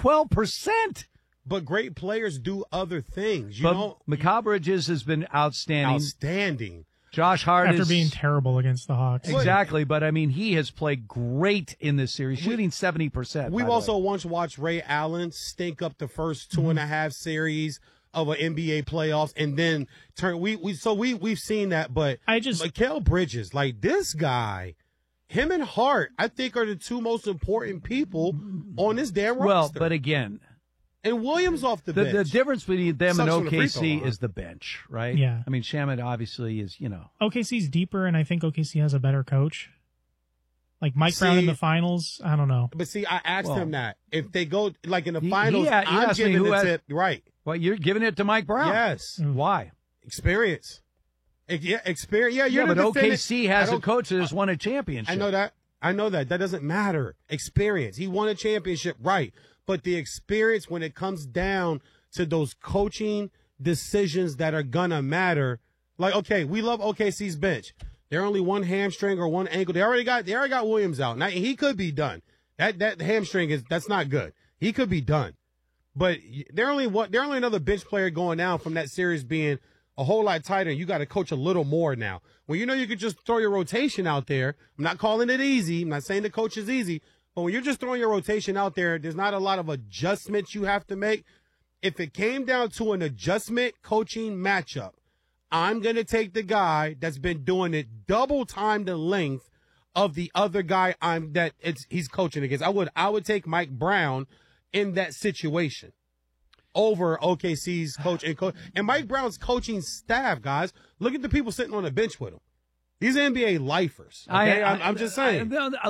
12%. But great players do other things. Mikal Bridges has been outstanding. Outstanding. Josh Hart after being terrible against the Hawks. Exactly, but I mean, he has played great in this series, shooting 70%. We've also once watched Ray Allen stink up the first 2.5 series of an NBA playoffs, and then turn. We've seen that, but Mikal Bridges, like this guy, him and Hart, I think are the two most important people on this damn roster. Well, but again. And Williams off the bench. The difference between them and OKC is the bench, right? Yeah. I mean, Shamet obviously is, OKC's deeper, and I think OKC has a better coach. Like Mike Brown in the finals, I don't know. But see, I asked him that. If they go, like in the finals, I'm giving giving the tip. Right. Well, you're giving it to Mike Brown. Yes. Why? Experience. Yeah, experience. Yeah, you're but the OKC has a coach that has won a championship. I know that. That doesn't matter. Experience. He won a championship, right. But the experience when it comes down to those coaching decisions that are gonna matter, like, okay, we love OKC's bench. They're only one hamstring or one ankle. They already got Williams out. Now he could be done. That hamstring that's not good. He could be done. But they're only another bench player going down from that series being a whole lot tighter. You got to coach a little more now. Well, you could just throw your rotation out there. I'm not calling it easy. I'm not saying the coach is easy. But when you're just throwing your rotation out there, there's not a lot of adjustments you have to make. If it came down to an adjustment coaching matchup, I'm going to take the guy that's been doing it double time the length of the other guy he's coaching against. I would take Mike Brown in that situation over OKC's coach. And Mike Brown's coaching staff, guys, look at the people sitting on the bench with him. These are NBA lifers. Okay? I'm just saying.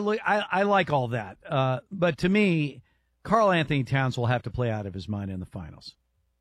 I like all that. But to me, Karl Anthony Towns will have to play out of his mind in the finals.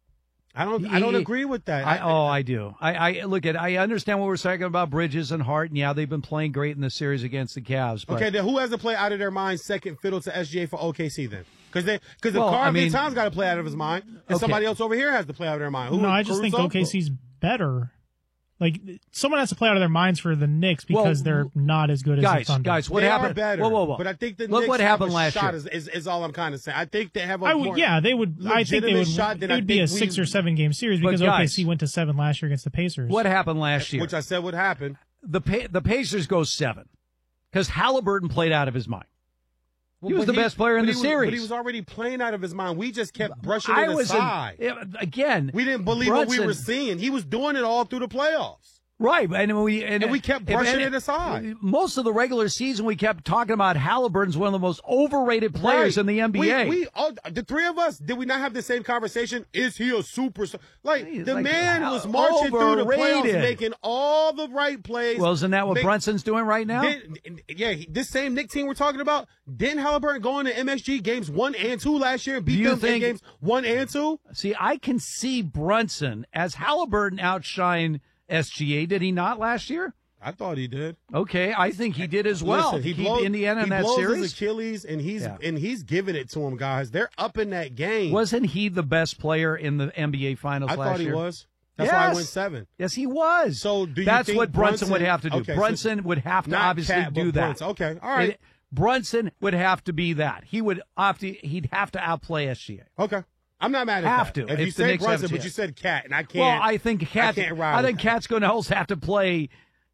I don't agree with that. I do. I understand what we're talking about Bridges and Hart, and yeah, they've been playing great in the series against the Cavs. But, okay, then who has to play out of their mind second fiddle to SGA for OKC then? Because Karl Anthony Towns got to play out of his mind, and somebody else over here has to play out of their mind. I just think OKC's better. Like, someone has to play out of their minds for the Knicks because they're not as good as the Thunder. Guys, what happened? Better, whoa. But I think the Look Knicks what happened have a last shot year. Is all I'm kind of saying. I think they have a they would. I think they would. It would be a 6 or 7 game series because OKC went to 7 last year against the Pacers. What happened last year? Which I said would happen. The Pacers go 7 because Halliburton played out of his mind. He was the best player in the series. But he was already playing out of his mind. We just kept brushing it aside. Again, we didn't believe what we were seeing. He was doing it all through the playoffs. Right, and we kept brushing it aside. Most of the regular season, we kept talking about Halliburton's one of the most overrated players in the NBA. We all, the three of us, did we not have the same conversation? Is he a superstar? The man was marching through the playoffs, making all the right plays. Well, isn't that what Brunson's doing right now? This same Knicks team we're talking about, didn't Halliburton go into MSG games 1 and 2 last year and beat them in games 1 and 2? See, I can see Brunson as Halliburton outshine SGA. Did he not last year? I thought he did. Okay, I think he did as well. Listen, he keep Indiana in that series. He blows his Achilles, and he's giving it to him, guys. They're up in that game. Wasn't he the best player in the NBA Finals last year? I thought he was. That's why I went 7. Yes, he was. So that's what Brunson would have to do. Okay, Brunson would have to obviously do that. Brunson. Okay, all right. Brunson would have to be that. He'd have to outplay SGA. Okay. I'm not mad at that. If you say Brunson, but you said Cat, and I can't. Well, I think Cat's going to also have to play.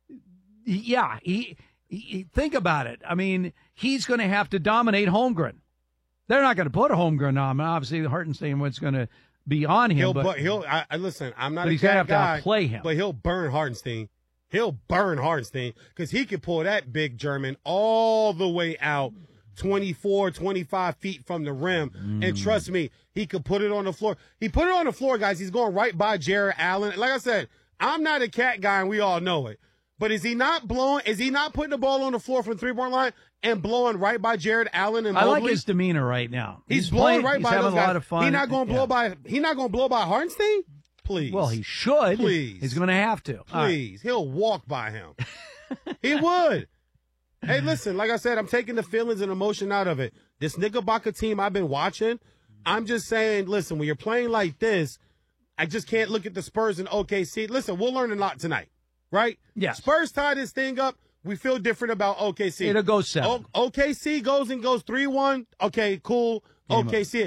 Yeah, he think about it. I mean, he's going to have to dominate Holmgren. They're not going to put Holmgren on. Obviously, Hartenstein was going to be on him. Listen, I'm not a he's going to have guy, to outplay him. But he'll burn Hartenstein. He'll burn Hartenstein because he can pull that big German all the way out 24, 25 feet from the rim. And trust me, he could put it on the floor. He put it on the floor, guys. He's going right by Jared Allen. Like I said, I'm not a Cat guy, and we all know it. But is he not putting the ball on the floor from the three-point line and blowing right by Jared Allen and Mobley? I like his demeanor right now. He's blowing right by those guys. He's having a lot of fun. He's not going to blow by Hartenstein? Please. Well, he should. Please. He's going to have to. Please. Right. He'll walk by him. He would. Hey, listen, like I said, I'm taking the feelings and emotion out of it. This Knickerbocker team I've been watching, I'm just saying, listen, when you're playing like this, I just can't look at the Spurs and OKC. Listen, we'll learn a lot tonight, right? Yeah. Spurs tie this thing up. We feel different about OKC. It'll go 7. OKC goes 3-1. Okay, cool. OKC.